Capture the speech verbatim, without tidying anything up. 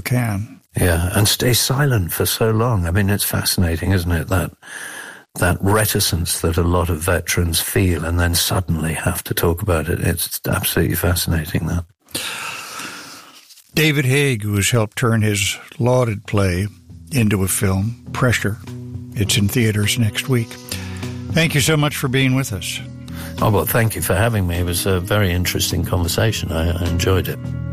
can. Yeah, and stay silent for so long. I mean, it's fascinating, isn't it? That that reticence that a lot of veterans feel and then suddenly have to talk about it. It's absolutely fascinating, that. David Haig, who has helped turn his lauded play into a film, Pressure. It's in theaters next week. Thank you so much for being with us. Oh, well, thank you for having me. It was a very interesting conversation. I, I enjoyed it.